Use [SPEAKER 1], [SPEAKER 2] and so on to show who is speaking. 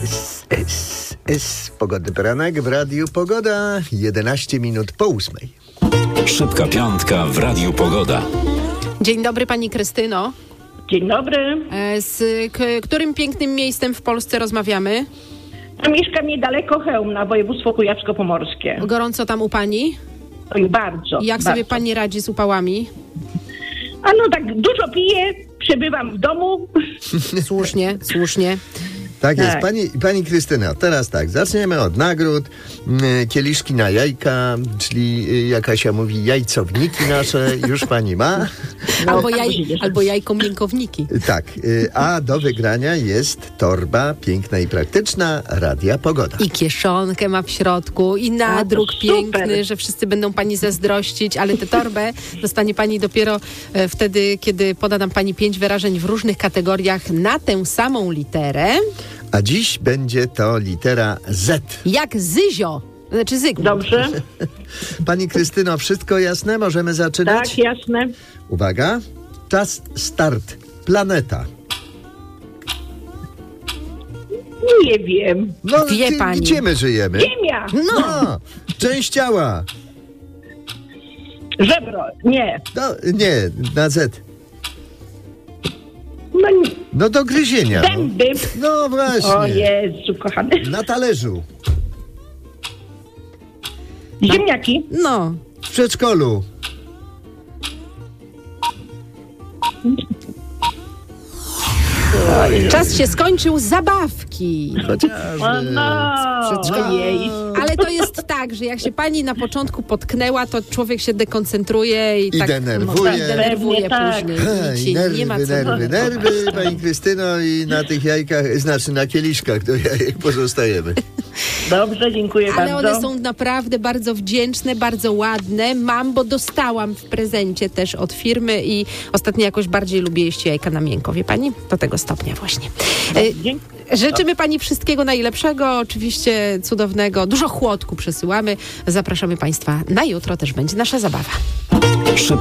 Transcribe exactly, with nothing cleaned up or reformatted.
[SPEAKER 1] S, S, S. Pogodny poranek w Radiu Pogoda. jedenaście minut po ósmej.
[SPEAKER 2] Szybka piątka w Radiu Pogoda.
[SPEAKER 3] Dzień dobry, pani Krystyno.
[SPEAKER 4] Dzień dobry.
[SPEAKER 3] Z k- którym pięknym miejscem w Polsce rozmawiamy?
[SPEAKER 4] A mieszkam niedaleko Chełmna, województwo kujawsko-pomorskie.
[SPEAKER 3] Gorąco tam u pani?
[SPEAKER 4] Oj, bardzo.
[SPEAKER 3] Jak
[SPEAKER 4] bardzo.
[SPEAKER 3] sobie pani radzi z upałami?
[SPEAKER 4] A no tak, dużo piję, przebywam w domu.
[SPEAKER 3] Słusznie, słusznie.
[SPEAKER 1] Tak jest.
[SPEAKER 4] Tak.
[SPEAKER 1] Pani, pani Krystyna, teraz tak, zaczniemy od nagród. Mm, Kieliszki na jajka, czyli y, jak Kasia mówi, jajcowniki nasze już pani ma.
[SPEAKER 3] Albo,
[SPEAKER 4] tak
[SPEAKER 3] jaj,
[SPEAKER 4] będzie.
[SPEAKER 3] albo jajko miękowniki.
[SPEAKER 1] Tak, y, a do wygrania jest torba piękna i praktyczna Radia Pogoda.
[SPEAKER 3] I kieszonkę ma w środku, i nadruk
[SPEAKER 4] A, to super.
[SPEAKER 3] piękny, że wszyscy będą pani zazdrościć, ale tę torbę dostanie pani dopiero e, wtedy, kiedy poda nam pani pięć wyrażeń w różnych kategoriach na tę samą literę.
[SPEAKER 1] A dziś będzie to litera Z.
[SPEAKER 3] Jak Zyzio, znaczy Zygmunt.
[SPEAKER 4] Dobrze?
[SPEAKER 1] Pani Krystyno, wszystko jasne? Możemy zaczynać?
[SPEAKER 4] Tak, jasne.
[SPEAKER 1] Uwaga, czas start. Planeta.
[SPEAKER 4] Nie wiem.
[SPEAKER 1] No,
[SPEAKER 3] Wie
[SPEAKER 1] gdzie-
[SPEAKER 3] pani.
[SPEAKER 1] Gdzie my żyjemy?
[SPEAKER 4] Ziemia.
[SPEAKER 1] No, część ciała.
[SPEAKER 4] Żebro. Nie.
[SPEAKER 1] No, nie, na Z.
[SPEAKER 4] No, nie.
[SPEAKER 1] No do gryzienia. No,
[SPEAKER 4] Zęby.
[SPEAKER 1] no właśnie.
[SPEAKER 4] O Jezu, kochany.
[SPEAKER 1] Na talerzu.
[SPEAKER 4] Ziemniaki.
[SPEAKER 3] No,
[SPEAKER 1] W przedszkolu.
[SPEAKER 3] czas się skończył, zabawki.
[SPEAKER 4] O
[SPEAKER 1] Chociażby.
[SPEAKER 4] no. Ojej.
[SPEAKER 3] Ale to jest tak, że jak się pani na początku potknęła, to człowiek się dekoncentruje i,
[SPEAKER 1] I
[SPEAKER 3] tak
[SPEAKER 1] denerwuje.
[SPEAKER 3] no, denerwuje
[SPEAKER 4] Tak.
[SPEAKER 3] później.
[SPEAKER 1] Ej,
[SPEAKER 3] Nic się
[SPEAKER 1] nerwy,
[SPEAKER 3] nie ma co
[SPEAKER 1] nerwy,
[SPEAKER 3] denerwować.
[SPEAKER 1] nerwy, pani Krystyno, i na tych jajkach, znaczy na kieliszkach do jajek pozostajemy.
[SPEAKER 4] Dobrze, dziękuję
[SPEAKER 3] Ale
[SPEAKER 4] bardzo.
[SPEAKER 3] one są naprawdę bardzo wdzięczne, bardzo ładne. Mam, bo dostałam w prezencie też od firmy i ostatnio jakoś bardziej lubię jeść jajka na miękko, wie pani? Do tego stopnia właśnie. E,
[SPEAKER 4] Dziękuję.
[SPEAKER 3] Życzymy pani wszystkiego najlepszego, oczywiście cudownego. Dużo chłodku przesyłamy. Zapraszamy państwa na jutro, też będzie nasza zabawa.
[SPEAKER 2] Szybka